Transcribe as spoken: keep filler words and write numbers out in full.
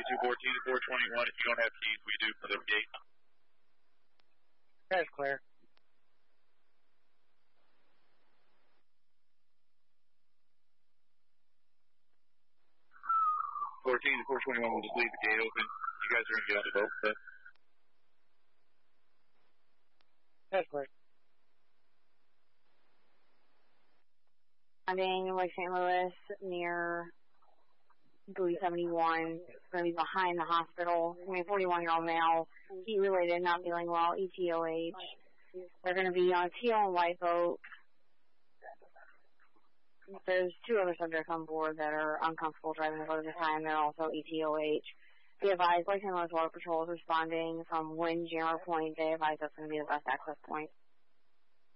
two fourteen to four twenty-one. If you don't have keys, we do for the gate. That's clear. fourteen to four twenty-one, we'll just leave the gate open. You guys are going to get on the boat, but... That's clear. Landing Lake Saint Louis near buoy seventy-one. It's going to be behind the hospital. It's going to be a forty-one-year-old male. Heat-related, not feeling well, E T O H. They're going to be on a teal and white boat. There's two other subjects on board that are uncomfortable driving the boat at the time. They're also E T O H. Be advised, Lake Saint Louis Water Patrol is responding from Windjammer Point. They advise that's going to be the best access point.